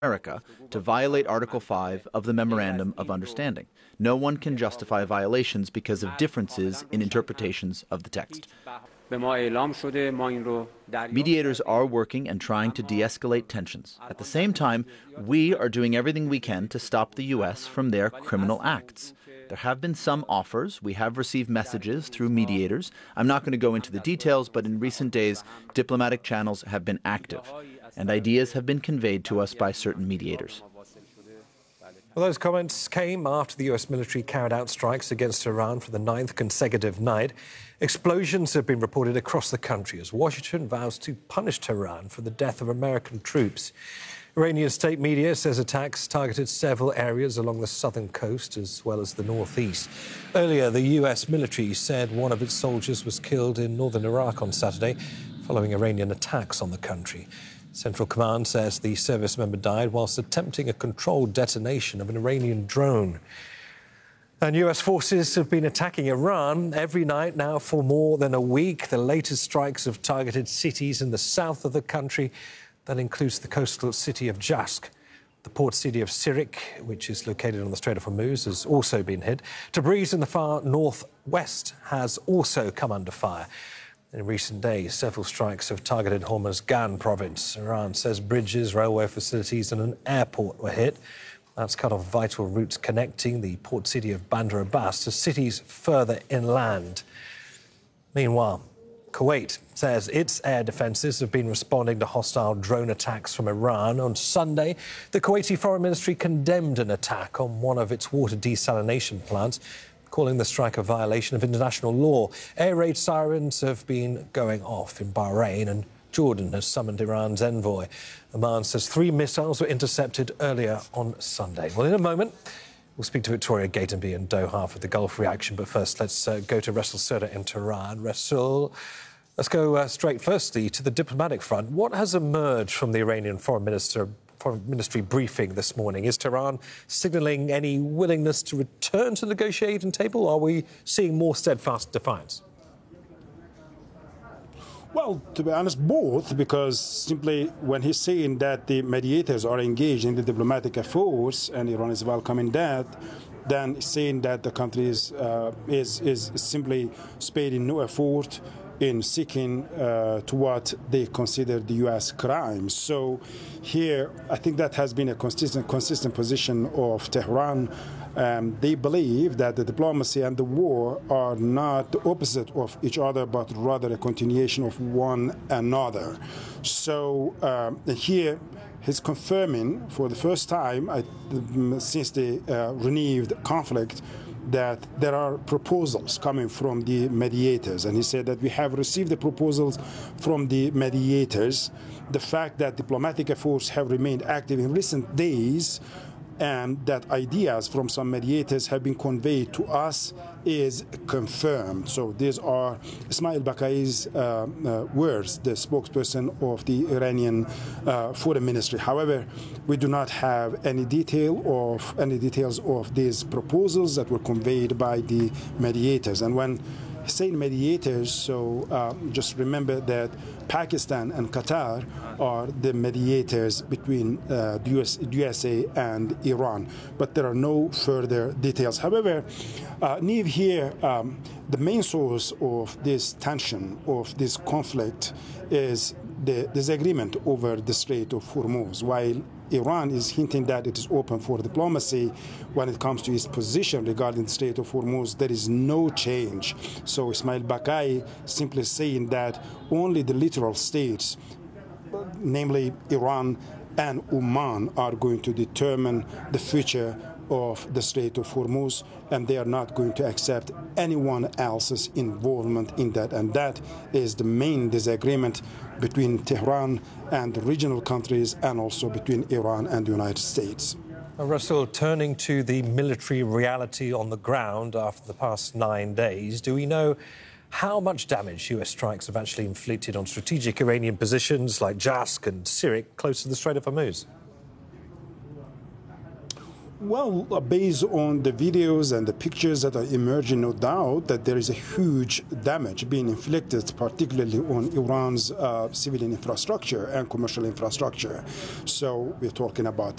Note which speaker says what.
Speaker 1: America to violate Article 5 of the Memorandum of Understanding. No one can justify violations because of differences in interpretations of the text. Mediators are working and trying to de-escalate tensions. At the same time, we are doing everything we can to stop the U.S. from their criminal acts. There have been some offers. We have received messages through mediators. I'm not going to go into the details, but in recent days, diplomatic channels have been active, and ideas have been conveyed to us by certain mediators.
Speaker 2: Well, those comments came after the U.S. military carried out strikes against Iran for the 9th consecutive night. Explosions have been reported across the country as Washington vows to punish Tehran for the death of American troops. Iranian state media says attacks targeted several areas along the southern coast as well as the northeast. Earlier, the U.S. military said one of its soldiers was killed in northern Iraq on Saturday following Iranian attacks on the country. Central Command says the service member died whilst attempting a controlled detonation of an Iranian drone. And U.S. forces have been attacking Iran every night now for more than a week. The latest strikes have targeted cities in the south of the country. That includes the coastal city of Jask. The port city of Sirik, which is located on the Strait of Hormuz, has also been hit. Tabriz in the far northwest has also come under fire. In recent days, several strikes have targeted Hormuzgan province. Iran says bridges, railway facilities and an airport were hit. That's cut off vital routes connecting the port city of Bandar Abbas to cities further inland. Meanwhile, Kuwait says its air defences have been responding to hostile drone attacks from Iran. On Sunday, the Kuwaiti Foreign Ministry condemned an attack on one of its water desalination plants, calling the strike a violation of international law. Air raid sirens have been going off in Bahrain, and Jordan has summoned Iran's envoy. Oman says 3 missiles were intercepted earlier on Sunday. Well, in a moment, we'll speak to Victoria Gatenby in Doha for the Gulf reaction. But first, let's go to Rasul Surda in Tehran. Rasul, let's go straight firstly to the diplomatic front. What has emerged from the Iranian Foreign Ministry briefing this morning? Is Tehran signalling any willingness to return to the negotiating table, or are we seeing more steadfast defiance?
Speaker 3: Well, to be honest, both, because simply when he's saying that the mediators are engaged in the diplomatic efforts and Iran is welcoming that, then saying that the country is simply sparing no effort in seeking to what they consider the U.S. crimes. So here, I think that has been a consistent position of Tehran. They believe that the diplomacy and the war are not the opposite of each other, but rather a continuation of one another. So here, he's confirming for the first time since the renewed conflict that there are proposals coming from the mediators. And he said that we have received the proposals from the mediators. The fact that diplomatic efforts have remained active in recent days and that ideas from some mediators have been conveyed to us is confirmed. So these are Ismail Baqai's words, the spokesperson of the Iranian Foreign Ministry. However, we do not have any details of these proposals that were conveyed by the mediators. And when saying mediators, so just remember that Pakistan and Qatar are the mediators between the USA and Iran, but there are no further details. However, Neve, here, the main source of this tension, of this conflict, is the disagreement over the Strait of Hormuz. While Iran is hinting that it is open for diplomacy when it comes to its position regarding the Strait of Hormuz, there is no change. So Ismail Baqai simply saying that only the littoral states, namely Iran and Oman, are going to determine the future of the Strait of Hormuz, and they are not going to accept anyone else's involvement in that. And that is the main disagreement between Tehran and the regional countries, and also between Iran and the United States.
Speaker 2: Rasul, turning to the military reality on the ground after the past 9 days, do we know how much damage US strikes have actually inflicted on strategic Iranian positions like Jask and Sirik close to the Strait of Hormuz?
Speaker 3: Well, based on the videos and the pictures that are emerging, no doubt that there is a huge damage being inflicted, particularly on Iran's civilian infrastructure and commercial infrastructure. So we're talking about